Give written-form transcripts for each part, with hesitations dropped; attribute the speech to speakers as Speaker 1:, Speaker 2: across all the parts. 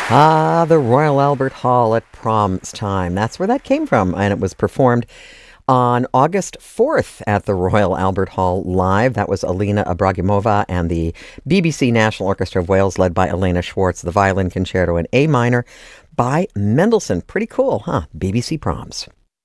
Speaker 1: Ah, the Royal Albert Hall at Prom's time. That's where that came from. And it was performed on August 4th at the Royal Albert Hall live. That was Alina Ibragimova and the BBC National Orchestra of Wales, led by Elena Schwartz, the violin concerto in A minor by Mendelssohn. Pretty cool, huh? BBC Proms.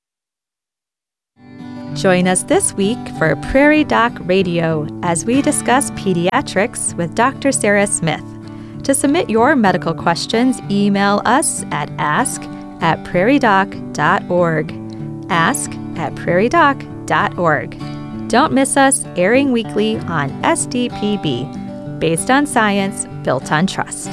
Speaker 2: Join us this week for Prairie Doc Radio as we discuss pediatrics with Dr. Sarah Smith. To submit your medical questions, email us at ask@prairiedoc.org. ask@prairiedoc.org. Don't miss us, airing weekly on SDPB, based on science, built on trust.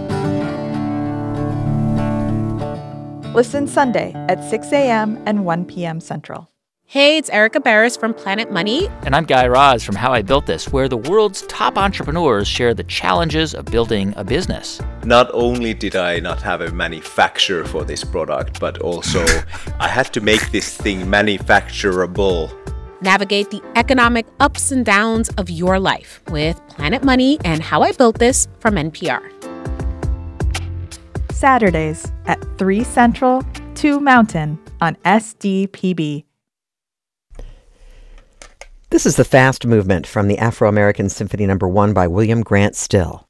Speaker 3: Listen Sunday at 6 a.m. and 1 p.m. Central.
Speaker 4: Hey, it's Erica Barris from Planet Money.
Speaker 5: And I'm Guy Raz from How I Built This, where the world's top entrepreneurs share the challenges of building a business.
Speaker 6: Not only did I not have a manufacturer for this product, but also I had to make this thing manufacturable.
Speaker 4: Navigate the economic ups and downs of your life with Planet Money and How I Built This from NPR.
Speaker 3: Saturdays at 3 Central, 2 Mountain on SDPB.
Speaker 1: This is the Fast Movement from the Afro-American Symphony No. 1 by William Grant Still.